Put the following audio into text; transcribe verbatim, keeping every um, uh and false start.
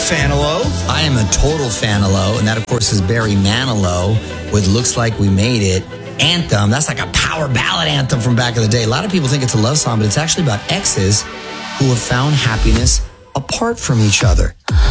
Fanilow. I am a total Fanilow, and that, of course, is Barry Manilow with Looks Like We Made It. Anthem, that's like a power ballad anthem from back in the day. A lot of people think it's a love song, but it's actually about exes who have found happiness apart from each other.